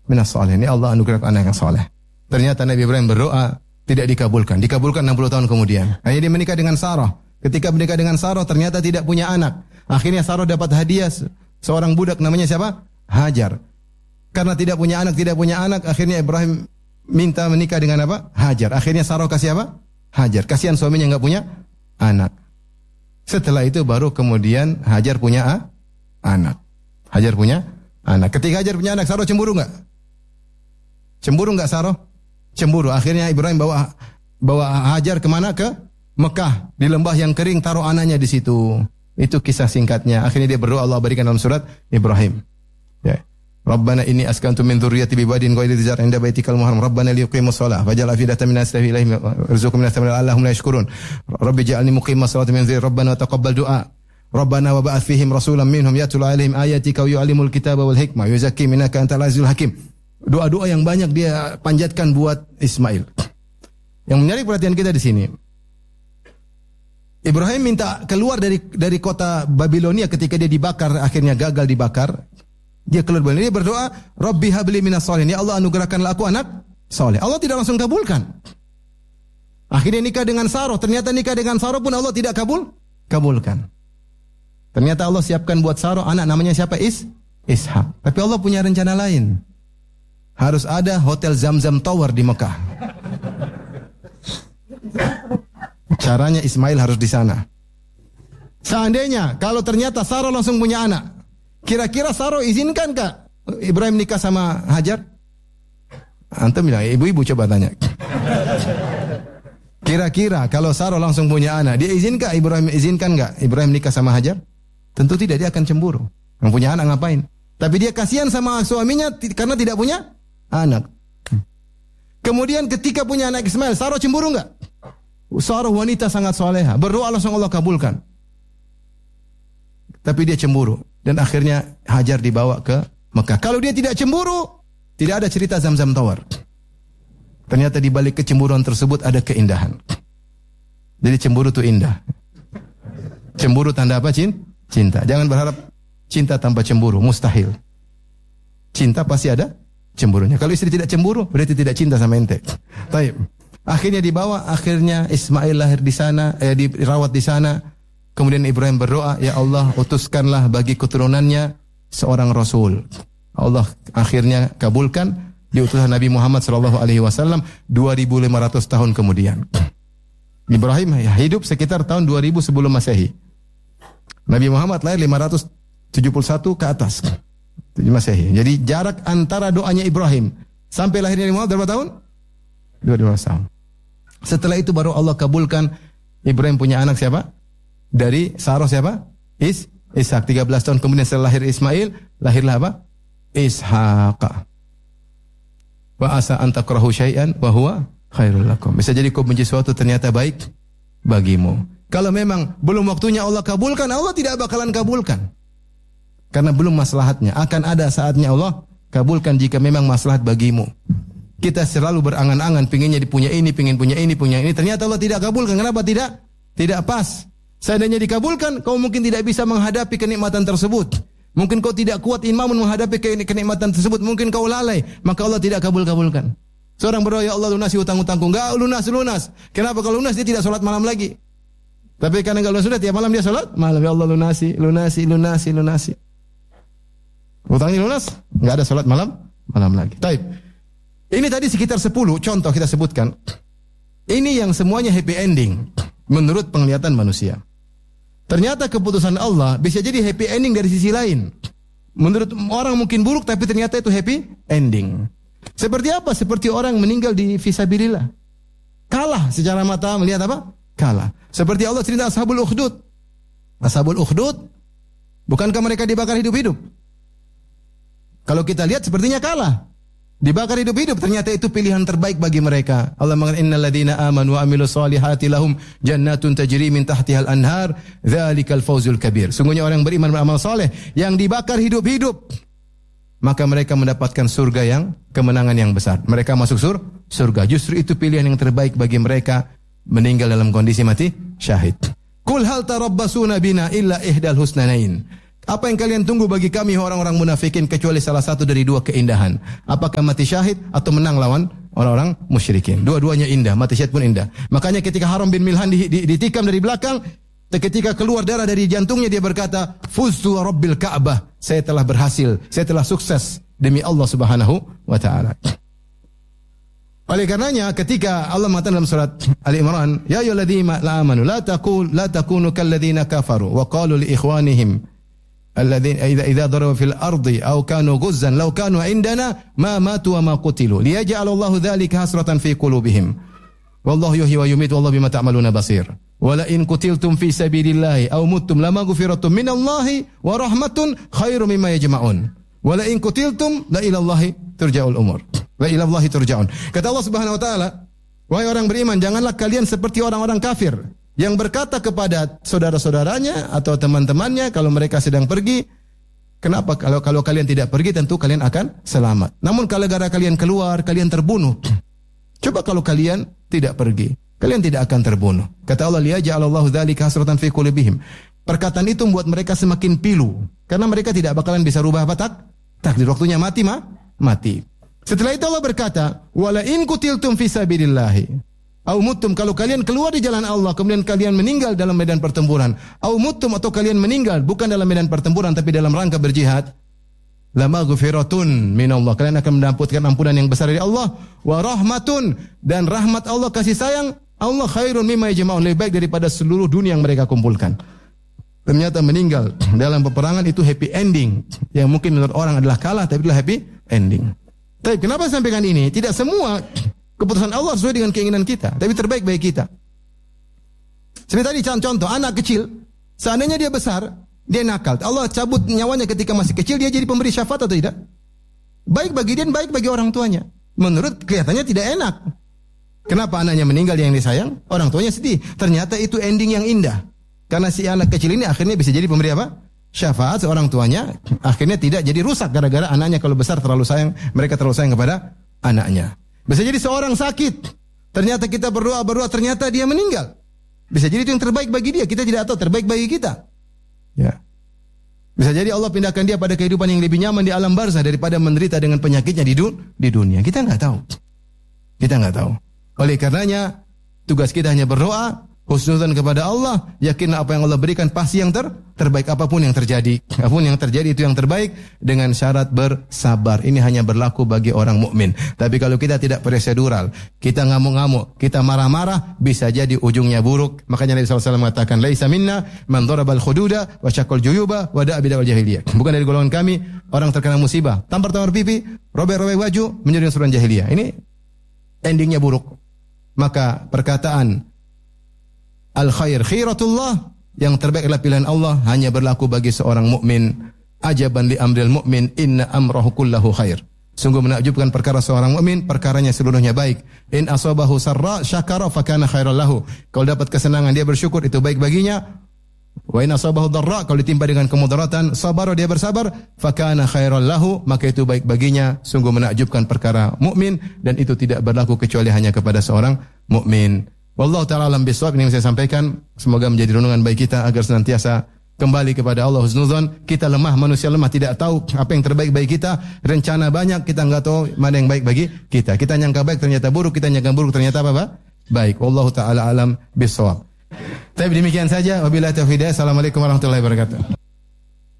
minas shalihin. Ya Allah anugerahkan anak yang saleh. Ternyata Nabi Ibrahim berdoa tidak dikabulkan. Dikabulkan 60 tahun kemudian. Akhirnya dia menikah dengan Sarah. Ketika menikah dengan Sarah ternyata tidak punya anak. Akhirnya Sarah dapat hadiah seorang budak namanya siapa? Hajar. Karena tidak punya anak, akhirnya Ibrahim minta menikah dengan apa? Hajar. Akhirnya Sarah kasih apa? Hajar. Kasihan suaminya enggak punya anak. Setelah itu baru kemudian Hajar punya anak. Hajar punya anak. Ketika Hajar punya anak, Sarah cemburu enggak? Cemburu enggak Sarah? Cemburu. Akhirnya Ibrahim bawa Hajar kemana? Ke Mekah. Di lembah yang kering, taruh anaknya di situ. Itu kisah singkatnya. Akhirnya dia berdoa, Allah berikan dalam surat Ibrahim. Ya. Rabbana inni askantu min dzurriyyati biwadin ghairi dzi zar'in 'inda baitikal muharram rabbana liyuqimus shalah faj'al afidatan minas samai ilaihim warzuqhum minas samai la'allahum la yashkurun rabbi ij'alni muqimas salati min dzurriyyati rabbana taqabbal du'a rabbana wa ba'ath fihim rasulan minhum yatlu 'alaihim ayatika wa yu'allimul kitaba wal hikmah wa yuzakkihim innaka antal azizul hakim. Doa-doa yang banyak dia panjatkan buat Ismail. Yang menarik perhatian kita di sini, Ibrahim minta keluar dari kota Babilonia ketika dia dibakar, akhirnya gagal dibakar. Dia keluar dari, dia berdoa, Rabbi habli minas shalihin. Ya Allah anugerahkanlah aku anak saleh. Allah tidak langsung kabulkan. Akhirnya nikah dengan Sarah. Ternyata nikah dengan Sarah pun Allah tidak kabulkan. Ternyata Allah siapkan buat Sarah anak namanya siapa? Ishak. Tapi Allah punya rencana lain. Harus ada hotel Zamzam Tower di Mekah. Caranya Ismail harus di sana. Seandainya kalau ternyata Sarah langsung punya anak, kira-kira Sarah izinkan kah Ibrahim nikah sama Hajar? Antum bilang, ibu-ibu coba tanya. Kira-kira kalau Sarah langsung punya anak, dia izinkan enggak Ibrahim nikah sama Hajar? Tentu tidak, dia akan cemburu. Yang punya anak ngapain? Tapi dia kasihan sama suaminya karena tidak punya anak. Kemudian ketika punya anak Ismail, Sarah cemburu enggak? Sarah wanita sangat soleha, berdoa langsung Allah kabulkan. Tapi dia cemburu. Dan akhirnya Hajar dibawa ke Mekah. Kalau dia tidak cemburu, tidak ada cerita Zamzam Tower. Ternyata di balik kecemburuan tersebut ada keindahan. Jadi cemburu itu indah. Cemburu tanda apa? Cinta. Jangan berharap cinta tanpa cemburu. Mustahil. Cinta pasti ada cemburunya. Kalau istri tidak cemburu, berarti tidak cinta sama ente. Baik. Akhirnya dibawa, akhirnya Ismail lahir di sana, dirawat di sana. Kemudian Ibrahim berdoa, ya Allah utuskanlah bagi keturunannya seorang Rasul. Allah akhirnya kabulkan diutuskan Nabi Muhammad SAW 2.500 tahun kemudian. Ibrahim hidup sekitar tahun 2000 sebelum Masehi. Nabi Muhammad lahir 571 ke atas Masehi. Jadi jarak antara doanya Ibrahim sampai lahirnya Nabi Muhammad berapa tahun? 2.500 tahun. Setelah itu baru Allah kabulkan Ibrahim punya anak siapa? Dari Sarah siapa? Ishak. 13 tahun kemudian setelah lahir Ismail, lahirlah apa? Ishaq. Wa asa an takrahu syai'an wa huwa khairul lakum. Bisa jadi kau benci sesuatu ternyata baik bagimu. Kalau memang belum waktunya Allah kabulkan, Allah tidak bakalan kabulkan. Karena belum maslahatnya. Akan ada saatnya Allah kabulkan jika memang maslahat bagimu. Kita selalu berangan-angan pinginnya punya ini, pingin punya ini. Ternyata Allah tidak kabulkan. Kenapa tidak? Tidak pas. Seandainya dikabulkan, kau mungkin tidak bisa menghadapi kenikmatan tersebut. Mungkin kau tidak kuat iman menghadapi kenikmatan tersebut. Mungkin kau lalai, maka Allah tidak kabulkan. Seorang berdoa, ya Allah lunasi hutang-hutangku. Enggak lunas. Kenapa? Kalau lunas dia tidak sholat malam lagi. Tapi karena enggak lunas sudah, tiap malam dia sholat malam. Ya Allah lunasi. Hutangnya lunas, enggak ada sholat malam lagi. Taib. Ini tadi sekitar 10 contoh kita sebutkan. Ini yang semuanya happy ending menurut penglihatan manusia. Ternyata keputusan Allah bisa jadi happy ending dari sisi lain. Menurut orang mungkin buruk, tapi ternyata itu happy ending. Seperti apa? Seperti orang meninggal di fisabilillah. Kalah secara mata melihat apa? Kalah. Seperti Allah cerita Ashabul Ukhdud. Ashabul Ukhdud, bukankah mereka dibakar hidup-hidup? Kalau kita lihat sepertinya kalah. Dibakar hidup-hidup, ternyata itu pilihan terbaik bagi mereka. Allah mengatakan innal ladzina amanu wa amilus solihati lahum jannatun tajri min tahtihal anhar dzalikal fawzul kabir. Sungguhnya orang beriman beramal soleh yang dibakar hidup-hidup, maka mereka mendapatkan surga yang kemenangan yang besar. Mereka masuk surga. Justru itu pilihan yang terbaik bagi mereka meninggal dalam kondisi mati syahid. Qul hal tarabbasuna bina illa ihdal husnanain. Apa yang kalian tunggu bagi kami orang-orang munafikin kecuali salah satu dari dua keindahan? Apakah mati syahid atau menang lawan orang-orang musyrikin? Dua-duanya indah, mati syahid pun indah. Makanya ketika Haram bin Milhan ditikam dari belakang, ketika keluar darah dari jantungnya dia berkata, "Fuztu wa rabbil Ka'bah." Saya telah berhasil, saya telah sukses demi Allah Subhanahu wa taala. Oleh karenanya ketika Allah mengatakan dalam surat Ali Imran, "Ya ayyuhalladzina amanu la takunu kalladzina kafaru wa qalu li ikhwanihim alladzina idza darabu fil ardi aw kanu ghuzzan law kanu indana ma matu wa ma qutilu liyaj'alallahu dzalika hasratan fi qulubihim wallahu yuhyi wa yumiitu wallahu bima ta'maluna basir wa la in qutiltum fi sabilillahi aw muttum lamaghfiratun minallahi wa rahmatun khairum mimma yajma'un wa la in qutiltum la ilallahi turja'ul umur." Wa ila Allahi turja'un. Kata Allah Subhanahu wa taala, wahai orang beriman, janganlah kalian seperti orang-orang kafir yang berkata kepada saudara-saudaranya atau teman-temannya kalau mereka sedang pergi, kenapa kalau kalian tidak pergi tentu kalian akan selamat. Namun kalau gara kalian keluar, kalian terbunuh. Coba kalau kalian tidak pergi, kalian tidak akan terbunuh. Kata Allah, liyaj'alallahu dzalika hasratan fi qulubihim. Perkataan itu membuat mereka semakin pilu karena mereka tidak bakalan bisa rubah apa takdir. Waktunya mati mati. Setelah itu Allah berkata, "Wala in qutiltum fi sabilillah." Au muttum, kalau kalian keluar di jalan Allah kemudian kalian meninggal dalam medan pertempuran. Au muttum, atau kalian meninggal bukan dalam medan pertempuran tapi dalam rangka berjihad. Lamaghfiratun minallah. Kalian akan mendapatkan ampunan yang besar dari Allah. Wa rahmatun, dan rahmat Allah, kasih sayang Allah, khairun mimma yajma'un, lebih baik daripada seluruh dunia yang mereka kumpulkan. Ternyata meninggal dalam peperangan itu happy ending. Yang mungkin menurut orang adalah kalah tapi adalah happy ending. Tapi kenapa saya sampaikan ini? Tidak semua keputusan Allah sesuai dengan keinginan kita, tapi terbaik bagi kita. Seperti tadi contoh, anak kecil, seandainya dia besar, dia nakal. Allah cabut nyawanya ketika masih kecil, dia jadi pemberi syafaat atau tidak? Baik bagi dia, baik bagi orang tuanya. Menurut kelihatannya tidak enak. Kenapa anaknya meninggal yang disayang? Orang tuanya sedih. Ternyata itu ending yang indah. Karena si anak kecil ini akhirnya bisa jadi pemberi apa? Syafaat seorang tuanya, akhirnya tidak jadi rusak gara-gara anaknya kalau besar terlalu sayang, mereka terlalu sayang kepada anaknya. Bisa jadi seorang sakit, ternyata kita berdoa, ternyata dia meninggal. Bisa jadi itu yang terbaik bagi dia, kita tidak tahu terbaik bagi kita. Ya. Bisa jadi Allah pindahkan dia pada kehidupan yang lebih nyaman di alam barzah daripada menderita dengan penyakitnya di dunia. Kita nggak tahu. Oleh karenanya tugas kita hanya berdoa, husnudzan kepada Allah, yakinlah apa yang Allah berikan pasti yang terbaik. Apapun yang terjadi itu yang terbaik dengan syarat bersabar. Ini hanya berlaku bagi orang mukmin. Tapi kalau kita tidak prosedural, kita ngamuk-ngamuk, kita marah-marah, bisa jadi ujungnya buruk. Makanya Nabi SAW mengatakan, "Laisa minna man darabal khududa wa syaqqal juyuba wa da'a bid'al jahiliyah." Bukan dari golongan kami orang terkena musibah, tampar-tampar pipi, robek-robek baju, menjadi seorang jahiliyah. Ini endingnya buruk. Maka perkataan al-khair khiratullah, yang terbaik adalah pilihan Allah, hanya berlaku bagi seorang mukmin. Ajaban li amril mu'min, inna amrahu kullahu khair. Sungguh menakjubkan perkara seorang mukmin, perkaranya seluruhnya baik. In asabahu sarra syakara fakana khairal lahu. Kalau dapat kesenangan dia bersyukur, itu baik baginya. Wa in asabahu dharra, kalau ditimpa dengan kemudaratan, sabar, dia bersabar, fakana khairal lahu, maka itu baik baginya. Sungguh menakjubkan perkara mukmin, dan itu tidak berlaku kecuali hanya kepada seorang mukmin. Wallahu ta'ala alam bisawab. Ini yang saya sampaikan, semoga menjadi renungan bagi kita agar senantiasa kembali kepada Allah husnudzon. Kita lemah, manusia lemah, tidak tahu apa yang terbaik bagi kita. Rencana banyak, kita enggak tahu mana yang baik bagi kita. Kita nyangka baik ternyata buruk, kita nyangka buruk ternyata apa? Baik. Wallahu ta'ala alam bisawab. Tapi demikian saja, wabillahi taufiq. Assalamualaikum warahmatullahi wabarakatuh.